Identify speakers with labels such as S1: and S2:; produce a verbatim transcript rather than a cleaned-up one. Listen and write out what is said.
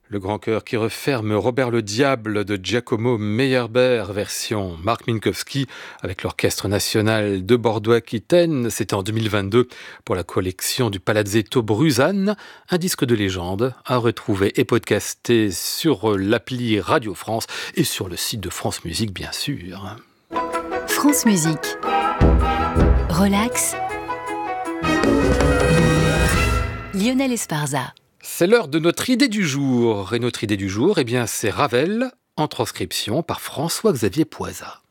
S1: Le grand chœur qui referme Robert le Diable de Giacomo Meyerbeer, version Marc Minkowski, avec l'Orchestre national de Bordeaux-Aquitaine. C'était en deux mille vingt-deux pour la collection du Palazzetto Bruzane, un disque de légende à retrouver et podcaster sur l'appli Radio France et sur le site de France Musique, bien sûr.
S2: France Musique. Relax. Lionel Esparza.
S1: C'est l'heure de notre idée du jour. Et notre idée du jour, eh bien, c'est Ravel, en transcription par François-Xavier Poysa.